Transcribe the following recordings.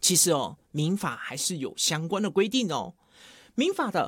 其实民法还是有相关的规定哦。民法的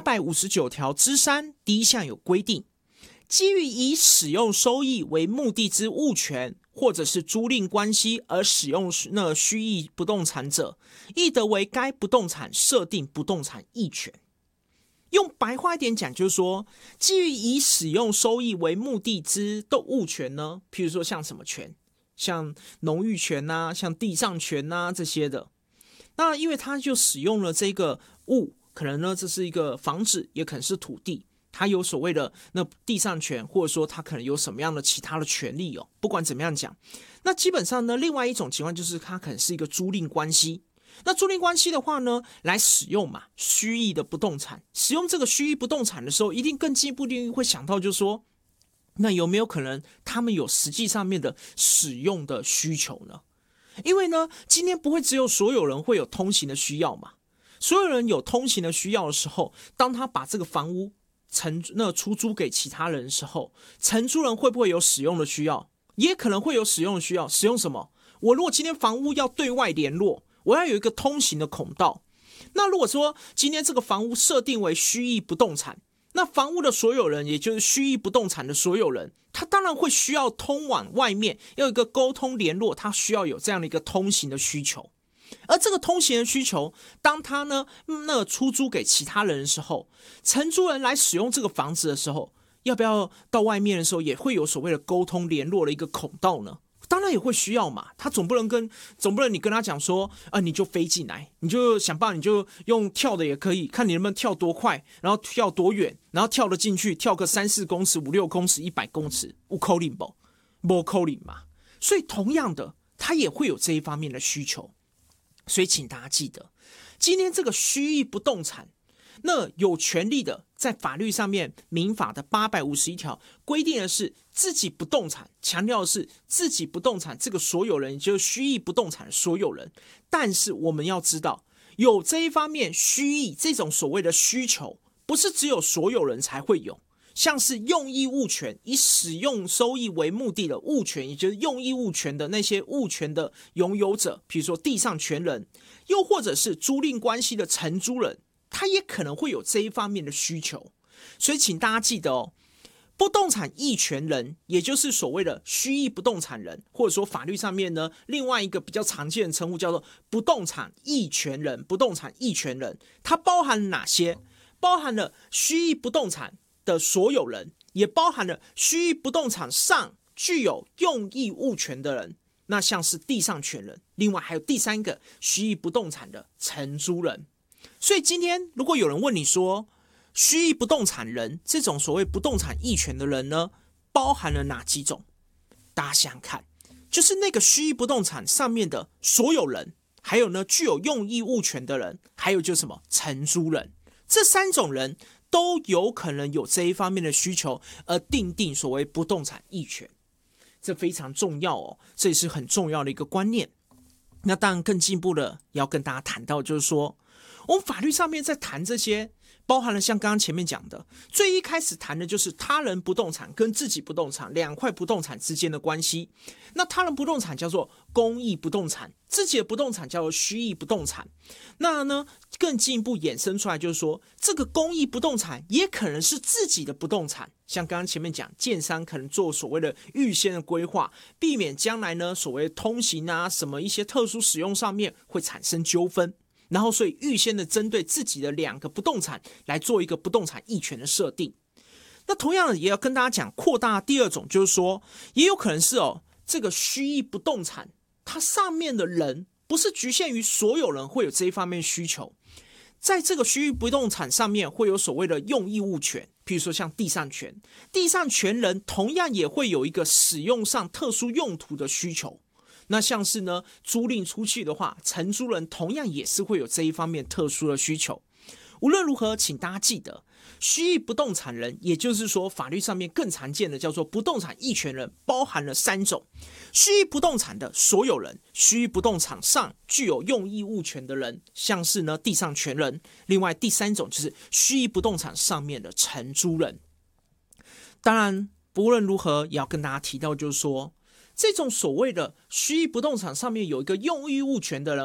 859条之3第1项有规定，基于以使用收益为目的之物权，或者是租赁关系而使用那虚役不动产者，亦得为该不动产设定不动产役权。用白话一点讲，就是说，基于以使用收益为目的之的物权呢，譬如说像什么权，像农域权啊，像地上权啊这些的。那因为他就使用了这个物，可能呢这是一个房子，也可能是土地，他有所谓的那地上权，或者说他可能有什么样的其他的权利哦。不管怎么样讲，那基本上呢，另外一种情况就是他可能是一个租赁关系。那租赁关系的话呢，来使用嘛虚役的不动产，使用这个虚役不动产的时候，一定更进一步会想到就是说，那有没有可能他们有实际上面的使用的需求呢？因为呢，今天不会只有所有人会有通行的需要嘛，所有人有通行的需要的时候，当他把这个房屋出租给其他人的时候，承租人会不会有使用的需要？也可能会有使用的需要。使用什么？我如果今天房屋要对外联络，我要有一个通行的孔道。那如果说今天这个房屋设定为虚役不动产，那房屋的所有人，也就是虚役不动产的所有人，他当然会需要通往外面，要有一个沟通联络，他需要有这样的一个通行的需求。而这个通行的需求，当他呢出租给其他人的时候，承租人来使用这个房子的时候，要不要到外面的时候也会有所谓的沟通联络的一个孔道呢？当然也会需要嘛，他总不能你跟他讲说你就飞进来，你就想办法，你就用跳的也可以，看你能不能跳多快，然后跳多远，然后跳得进去，跳个3-4公尺、5-6公尺、100公尺，有可能不？没可能嘛。所以同样的，他也会有这一方面的需求。所以请大家记得，今天这个虚役不动产，那有权利的，在法律上面，民法的851条规定的是自己不动产，强调的是自己不动产这个所有人，也就是虚役不动产的所有人。但是我们要知道，有这一方面虚役这种所谓的需求，不是只有所有人才会有。像是用益物权，以使用收益为目的的物权，也就是用益物权的那些物权的拥有者，比如说地上权人，又或者是租赁关系的承租人，他也可能会有这一方面的需求。所以请大家记得不动产役权人，也就是所谓的虚役不动产人，或者说法律上面呢，另外一个比较常见的称呼叫做不动产役权人。不动产役权人，它包含哪些？包含了虚役不动产的所有人，也包含了虚役不动产上具有用益物权的人，那像是地上权人，另外还有第3个虚役不动产的承租人。所以今天如果有人问你说，虚役不动产人这种所谓不动产役权的人呢，包含了哪几种？大家想想看，就是那个虚役不动产上面的所有人，还有呢具有用益物权的人，还有就是什么承租人，这3种人都有可能有这一方面的需求，而订定所谓不动产役权。这非常重要哦，这也是很重要的一个观念。那当然更进一步的要跟大家谈到，就是说我们法律上面在谈这些，包含了像刚刚前面讲的，最一开始谈的就是他人不动产跟自己不动产2块不动产之间的关系。那他人不动产叫做公益不动产，自己的不动产叫做虚役不动产。那呢更进一步衍生出来，就是说这个公益不动产也可能是自己的不动产，像刚刚前面讲，建商可能做所谓的预先的规划，避免将来呢所谓通行啊什么一些特殊使用上面会产生纠纷，然后所以预先的针对自己的2个不动产来做一个不动产役权的设定。那同样的也要跟大家讲，扩大第2种，就是说也有可能是这个虚役不动产它上面的人不是局限于所有人会有这一方面需求，在这个虚役不动产上面会有所谓的用益物权，譬如说像地上权，地上权人同样也会有一个使用上特殊用途的需求。那像是呢租赁出去的话，承租人同样也是会有这一方面特殊的需求。无论如何，请大家记得，虚役不动产人，也就是说法律上面更常见的叫做不动产役权人，包含了3种：虚役不动产的所有人，虚役不动产上具有用益物权的人，像是呢地上权人。另外第3种就是虚役不动产上面的承租人。当然不论如何也要跟大家提到，就是说这种所谓的虚役不动产上面有一个用益物权的人，